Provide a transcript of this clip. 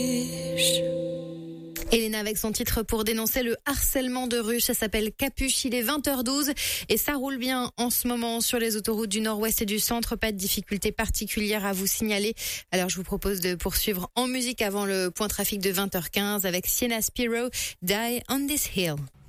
Elena avec son titre pour dénoncer le harcèlement de rue, ça s'appelle Capuche, il est 20h12 et ça roule bien en ce moment sur les autoroutes du nord-ouest et du centre, pas de difficultés particulières à vous signaler. Alors je vous propose de poursuivre en musique avant le point trafic de 20h15 avec Sienna Spiro, Die on this Hill.